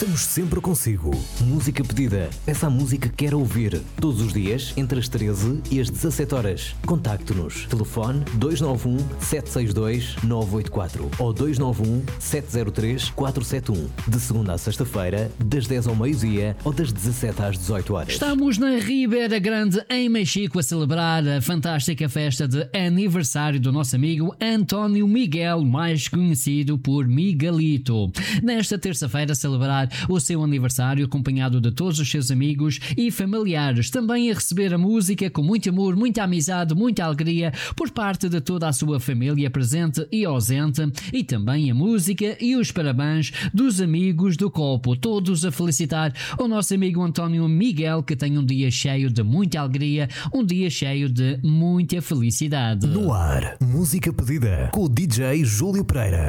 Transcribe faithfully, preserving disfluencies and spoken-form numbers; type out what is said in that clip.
Estamos sempre consigo. Música pedida. Essa música que quer ouvir. Todos os dias, entre as treze e as dezassete horas. Contacte-nos. Telefone dois nove um, sete seis dois, nove oito quatro ou dois nove um, sete zero três, quatro sete um. De segunda a sexta-feira, das dez ao meio-dia ou das dezassete às dezoito horas. Estamos na Ribeira Grande, em Mexico, a celebrar a fantástica festa de aniversário do nosso amigo António Miguel, mais conhecido por Miguelito. Nesta terça-feira, celebrar o seu aniversário acompanhado de todos os seus amigos e familiares, também a receber a música com muito amor, muita amizade, muita alegria por parte de toda a sua família presente e ausente, e também a música e os parabéns dos amigos do Copo, todos a felicitar o nosso amigo António Miguel, que tem um dia cheio de muita alegria, um dia cheio de muita felicidade. No ar, música pedida com o D J Júlio Pereira.